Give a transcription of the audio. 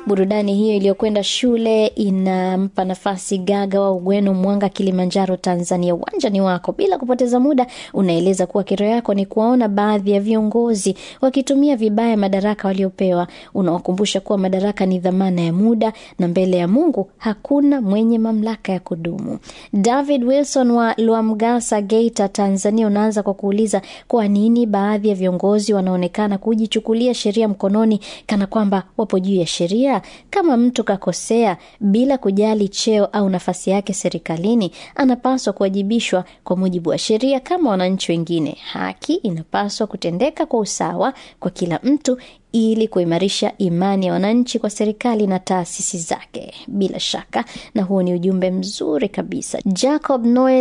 Burudani hiyo iliyokwenda shule inampa nafasi Gaga wa Ugweno, Mwanga, Kilimanjaro, Tanzania. Uwanjani wako. Bila kupoteza muda, unaeleza kuwa kero yako ni kuwaona baadhi ya viongozi wakitumia vibaya madaraka waliopewa. Unawakumbusha kuwa madaraka ni dhamana ya muda na mbele ya Mungu hakuna mwenye mamlaka ya kudumu. David Wilson wa Luamgasa, Geita, Tanzania, unaanza kwa kuuliza kwa nini baadhi ya viongozi wanaonekana kujichukulia sheria mkononi kana kwamba wapo juu ya sheria. Kama mtu kakosea bila kujali cheo au nafasi yake serikalini, anapaswa kuwajibishwa kwa mujibu wa sheria kama wananchi wengine. Haki inapaswa kutendeka kwa usawa kwa kila mtu ili kuimarisha imani ya wananchi kwa serikali na taasisi zake. Bila shaka, na huo ni ujumbe mzuri kabisa. Jacob Noel